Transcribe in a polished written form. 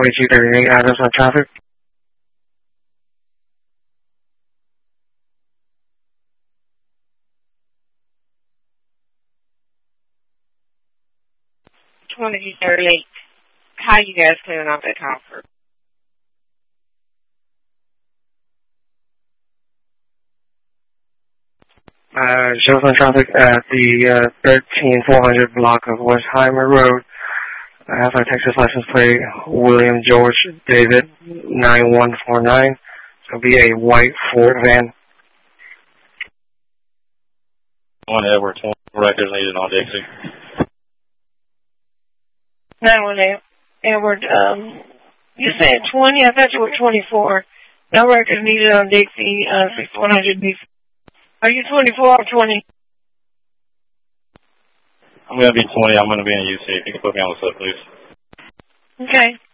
2238 address on traffic. How you guys clearing off that comfort? Shows on traffic at the 13400 block of West Heimer Road. I have a Texas license plate, William George David 9149. It's going to be a white Ford van. One Edward, 20 records needed on Dixie. 918 Edward, you said 20? I thought you were 24. No records needed on Dixie, 6100 B. Are you 24 or 20? I'm going to be 20. I'm going to be in UC. If you can put me on the slip, please. Okay.